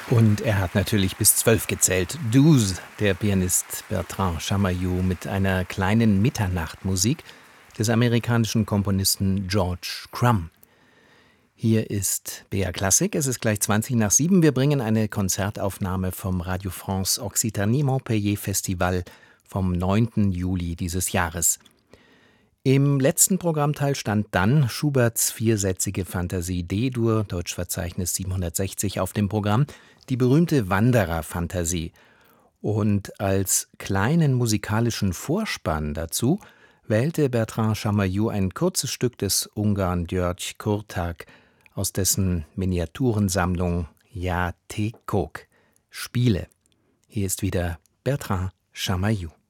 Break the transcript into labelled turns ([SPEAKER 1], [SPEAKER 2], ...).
[SPEAKER 1] Und er hat natürlich bis 12 gezählt. 12, der Pianist Bertrand Chamayou mit einer kleinen Mitternachtmusik des amerikanischen Komponisten George Crumb. Hier ist BR Klassik, es ist gleich 20 nach 7. Wir bringen eine Konzertaufnahme vom Radio France Occitanie Montpellier Festival vom 9. Juli dieses Jahres. Im letzten Programmteil stand dann Schuberts viersätzige Fantasie D-Dur, Deutschverzeichnis 760, auf dem Programm, die berühmte Wanderer-Fantasie. Und als kleinen musikalischen Vorspann dazu wählte Bertrand Chamayou ein kurzes Stück des Ungarn György Kurtág aus dessen Miniaturensammlung Játékok, Spiele. Hier ist wieder Bertrand Chamayou.